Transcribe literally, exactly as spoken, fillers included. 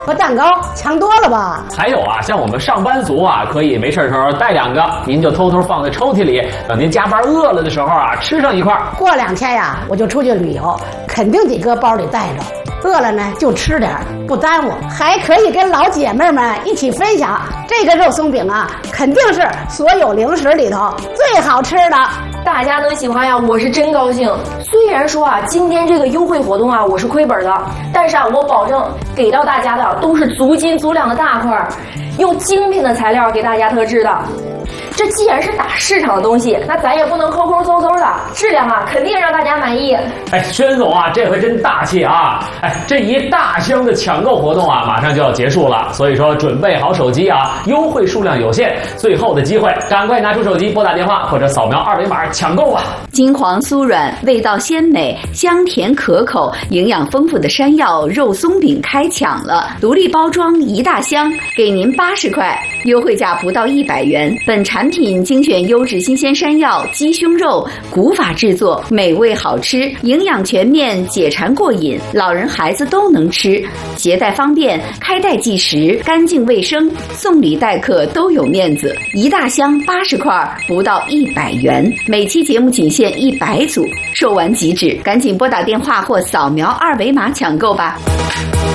和蛋糕强多了吧？ 还有啊，像我们上班族啊，可以没事的时候带两个，您就偷偷放在抽屉里，等您加班饿了的时候啊，吃上一块。 过两天呀，我就出去旅游，肯定得搁包里带着。饿了呢就吃点，不耽误，还可以跟老姐妹们一起分享。这个肉松饼啊，肯定是所有零食里头最好吃的。 大家能喜欢呀，我是真高兴。虽然说啊，今天这个优惠活动啊，我是亏本的，但是啊，我保证给到大家的都是足斤足两的大块，用精品的材料给大家特制的。这既然是打市场的东西，那咱也不能抠抠搜搜的，质量啊肯定让大家满意。 哎，宣总啊，这回真大气啊！哎，这一大箱的抢购活动啊，马上就要结束了，所以说准备好手机啊，优惠数量有限，最后的机会，赶快拿出手机拨打电话或者扫描二维码抢购吧。 金黄酥软，味道鲜美，香甜可口，营养丰富的山药肉松饼开抢了，独立包装一大箱，给您八十块，优惠价不到一百元。本产品精选优质新鲜山药、鸡胸肉，古法制作，美味好吃，营养全面，解馋过瘾，老人孩子都能吃，携带方便，开袋即食，干净卫生，送礼待客都有面子。一大箱八十块，不到一百元，每期节目仅限一百组，售完即止，赶紧拨打电话或扫描二维码抢购吧。